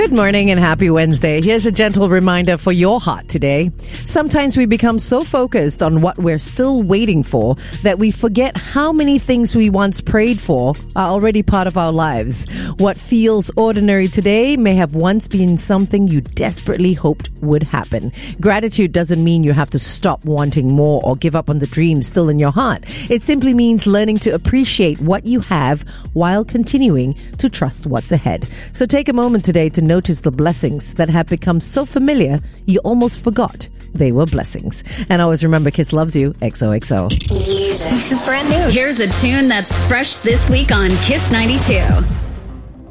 Good morning and happy Wednesday. Here's a gentle reminder for your heart today. Sometimes we become so focused on what we're still waiting for that we forget how many things we once prayed for are already part of our lives. What feels ordinary today may have once been something you desperately hoped would happen. Gratitude doesn't mean you have to stop wanting more or give up on the dreams still in your heart. It simply means learning to appreciate what you have while continuing to trust what's ahead. So take a moment today to notice the blessings that have become so familiar you almost forgot they were blessings. And always remember, Kiss loves you. XOXO. This is brand new. Here's a tune that's fresh this week on Kiss 92.